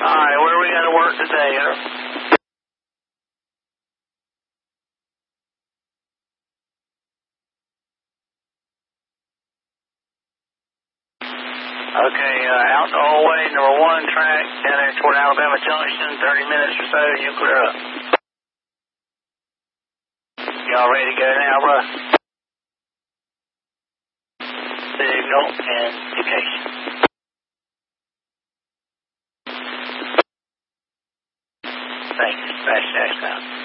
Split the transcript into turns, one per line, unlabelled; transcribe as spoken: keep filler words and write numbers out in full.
Alright, where we got to work today, huh? Okay, uh, out the hallway, number one track, down there toward Alabama Junction, thirty minutes or so, you clear up. Y'all ready to go now, Russ? Signal and indication. Thank you, Smash Dash now.